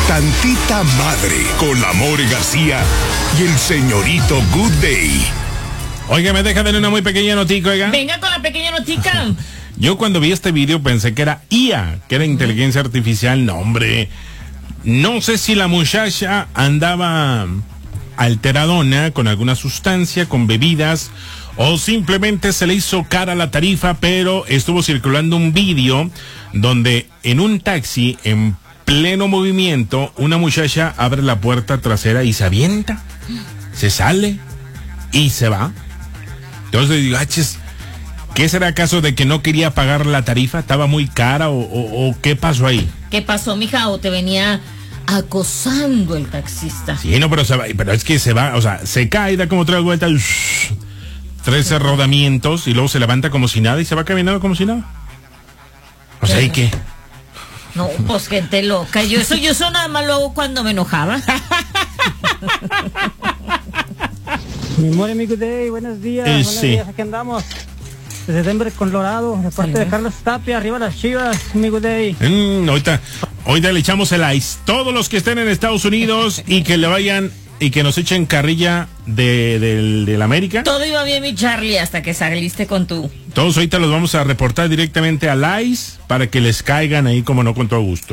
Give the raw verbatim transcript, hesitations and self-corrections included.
Tantita Madre con la More García y el señorito Good Day. Oiga, me deja darle una muy pequeña notica, oiga. Venga con la pequeña notica. Yo cuando vi este video pensé que era I A, que era inteligencia artificial. No, hombre. No sé si la muchacha andaba alteradona con alguna sustancia, con bebidas, o simplemente se le hizo cara la tarifa, pero estuvo circulando un vídeo donde en un taxi, en pleno movimiento, una muchacha abre la puerta trasera y se avienta, se sale y se va. Entonces digo, aches, ¿qué será acaso de que no quería pagar la tarifa? ¿Estaba muy cara o, o, o qué pasó ahí? ¿Qué pasó, mija? ¿O te venía acosando el taxista? Sí, no, pero se va, pero es que se va, o sea, se cae, da como tres vueltas, uff, trece rodamientos y luego se levanta como si nada y se va caminando como si nada. O sea, ¿y qué? No, pues gente loca. Yo eso, yo eso nada más lo hago cuando me enojaba. Mi amor, amigo Day, buenos días. Eh, buenos sí. días, aquí andamos. Desde Denver, Colorado, de parte Salve. de Carlos Tapia, arriba las Chivas, amigo Day. Mm, ahorita, ahorita le echamos el ice. Todos los que estén en Estados Unidos y que le vayan y que nos echen carrilla de, del, del América. Todo iba bien, mi Charlie, hasta que saliste con tu... Todos ahorita los vamos a reportar directamente al ice para que les caigan ahí como no con todo gusto.